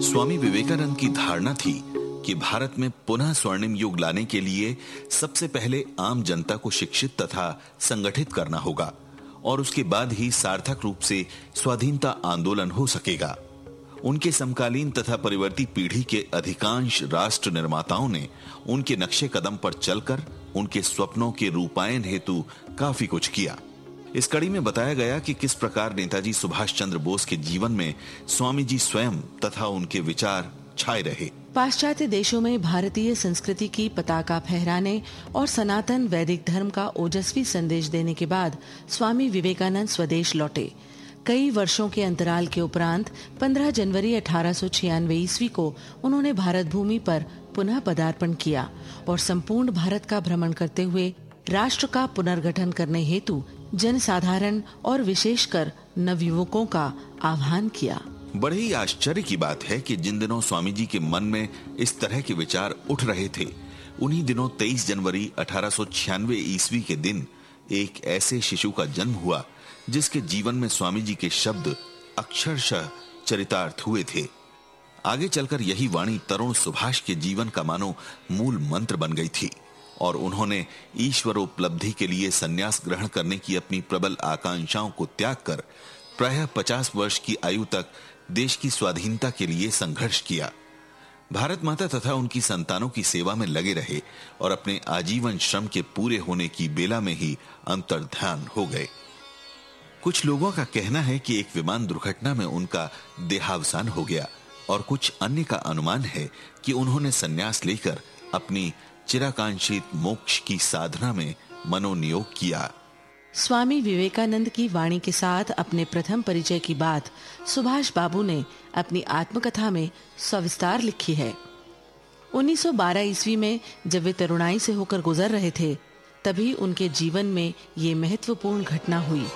स्वामी विवेकानंद की धारणा थी कि भारत में पुनः स्वर्णिम युग लाने के लिए सबसे पहले आम जनता को शिक्षित तथा संगठित करना होगा और उसके बाद ही सार्थक रूप से स्वाधीनता आंदोलन हो सकेगा। उनके समकालीन तथा परिवर्ती पीढ़ी के अधिकांश राष्ट्र निर्माताओं ने उनके नक्शे कदम पर चलकर उनके स्वप्नों के रूपायन हेतु काफी कुछ किया। इस कड़ी में बताया गया कि किस प्रकार नेताजी सुभाष चंद्र बोस के जीवन में स्वामी जी स्वयं तथा उनके विचार छाए रहे। पाश्चात्य देशों में भारतीय संस्कृति की पताका फहराने और सनातन वैदिक धर्म का ओजस्वी संदेश देने के बाद स्वामी विवेकानंद स्वदेश लौटे। कई वर्षों के अंतराल के उपरांत 15 जनवरी 1896 ईस्वी को उन्होंने भारत भूमि पर पुनः पदार्पण किया और संपूर्ण भारत का भ्रमण करते हुए राष्ट्र का पुनर्गठन करने हेतु जनसाधारण और विशेषकर नवयुवकों का आह्वान किया। बड़े ही आश्चर्य की बात है कि जिन दिनों स्वामी जी के मन में इस तरह के विचार उठ रहे थे, उन्हीं दिनों 23 जनवरी 1896 ईस्वी के दिन एक ऐसे शिशु का जन्म हुआ जिसके जीवन में स्वामी जी के शब्द अक्षरशः चरितार्थ हुए थे। आगे चलकर यही वाणी तरुण सुभाष के जीवन का मानो मूल मंत्र बन गई थी और उन्होंने ईश्वरोपलब्धि के लिए संन्यास ग्रहण करने की अपनी प्रबल आकांक्षाओं को त्याग कर प्रायः 50 वर्ष की आयु तक देश की स्वाधीनता के लिए संघर्ष किया। भारत माता तथा उनकी संतानों की सेवा में लगे रहे और अपने आजीवन श्रम के पूरे होने की बेला में ही अंतर्ध्यान हो गए। कुछ लोगों का कहना है कि एक विमान दुर्घटना में उनका देहावसान हो गया और कुछ अन्य का अनुमान है कि उन्होंने संन्यास लेकर अपनी चिराकांक्षित मोक्ष की साधना में मनोनियोग किया। स्वामी विवेकानंद की वाणी के साथ अपने प्रथम परिचय की बात सुभाष बाबू ने अपनी आत्मकथा में सविस्तार लिखी है। 1912 ईस्वी में जब वे तरुणाई से होकर गुजर रहे थे, तभी उनके जीवन में ये महत्वपूर्ण घटना हुई।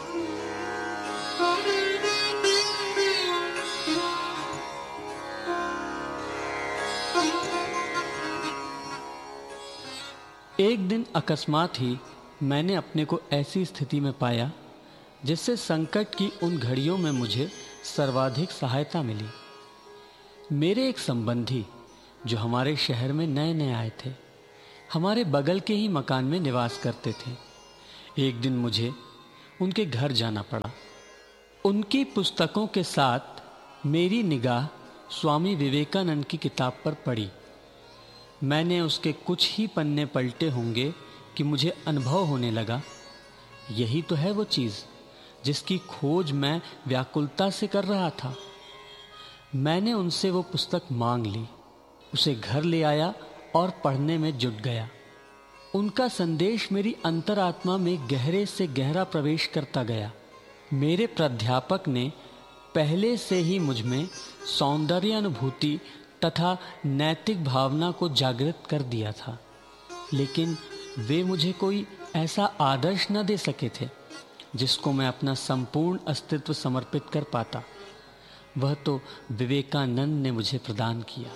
एक दिन अकस्मात ही मैंने अपने को ऐसी स्थिति में पाया जिससे संकट की उन घड़ियों में मुझे सर्वाधिक सहायता मिली। मेरे एक संबंधी जो हमारे शहर में नए नए आए थे, हमारे बगल के ही मकान में निवास करते थे। एक दिन मुझे उनके घर जाना पड़ा। उनकी पुस्तकों के साथ मेरी निगाह स्वामी विवेकानंद की किताब पर पड़ी। मैंने उसके कुछ ही पन्ने पलटे होंगे कि मुझे अनुभव होने लगा, यही तो है वो चीज़ जिसकी खोज मैं व्याकुलता से कर रहा था। मैंने उनसे वो पुस्तक मांग ली, उसे घर ले आया और पढ़ने में जुट गया। उनका संदेश मेरी अंतरात्मा में गहरे से गहरा प्रवेश करता गया। मेरे प्राध्यापक ने पहले से ही मुझ में सौंदर्य अनुभूति तथा नैतिक भावना को जागृत कर दिया था, लेकिन वे मुझे कोई ऐसा आदर्श न दे सके थे जिसको मैं अपना संपूर्ण अस्तित्व समर्पित कर पाता। वह तो विवेकानंद ने मुझे प्रदान किया।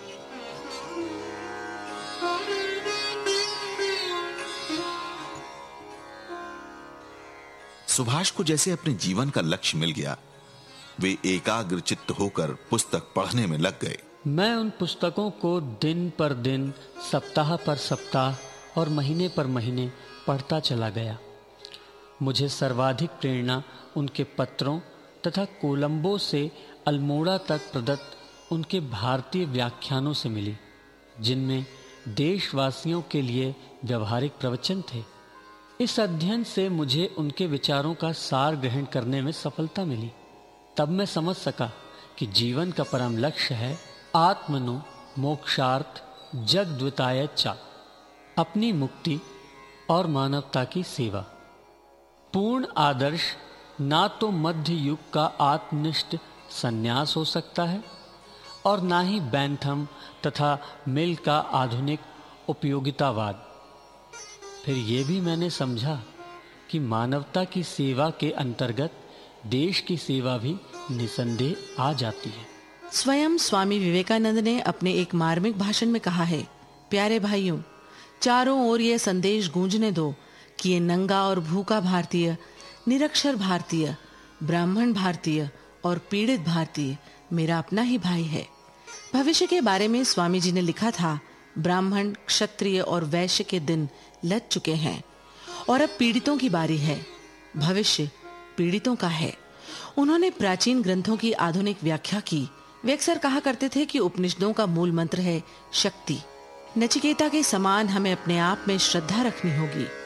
सुभाष को जैसे अपने जीवन का लक्ष्य मिल गया, वे एकाग्र चित्त होकर पुस्तक पढ़ने में लग गए। मैं उन पुस्तकों को दिन पर दिन, सप्ताह पर सप्ताह और महीने पर महीने पढ़ता चला गया। मुझे सर्वाधिक प्रेरणा उनके पत्रों तथा कोलंबो से अल्मोड़ा तक प्रदत्त उनके भारतीय व्याख्यानों से मिली, जिनमें देशवासियों के लिए व्यवहारिक प्रवचन थे। इस अध्ययन से मुझे उनके विचारों का सार ग्रहण करने में सफलता मिली। तब मैं समझ सका कि जीवन का परम लक्ष्य है आत्मनो मोक्षार्थ जगद्विताय च, अपनी मुक्ति और मानवता की सेवा। पूर्ण आदर्श ना तो मध्य युग का आत्मनिष्ठ संन्यास हो सकता है और ना ही बैंथम तथा मिल का आधुनिक उपयोगितावाद। फिर ये भी मैंने समझा कि मानवता की सेवा के अंतर्गत देश की सेवा भी निसंदेह आ जाती है। स्वयं स्वामी विवेकानंद ने अपने एक मार्मिक भाषण में कहा है, प्यारे भाइयों, चारों ओर ये संदेश गूंजने दो कि ये नंगा और भूखा भारतीय, निरक्षर भारतीय, ब्राह्मण भारतीय और पीड़ित भारतीय मेरा अपना ही भाई है। भविष्य के बारे में स्वामी जी ने लिखा था, ब्राह्मण, क्षत्रिय और वैश्य के दिन लद चुके हैं और अब पीड़ितों की बारी है। भविष्य पीड़ितों का है। उन्होंने प्राचीन ग्रंथों की आधुनिक व्याख्या की। वे अक्सर कहा करते थे कि उपनिषदों का मूल मंत्र है शक्ति। नचिकेता के समान हमें अपने आप में श्रद्धा रखनी होगी।